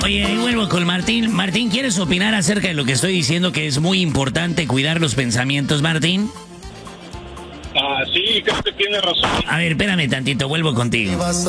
Oye, ahí vuelvo con Martín. Martín, ¿quieres opinar acerca de lo que estoy diciendo, que es muy importante cuidar los pensamientos, Martín? Sí, creo que tiene razón. A ver, espérame tantito, vuelvo contigo.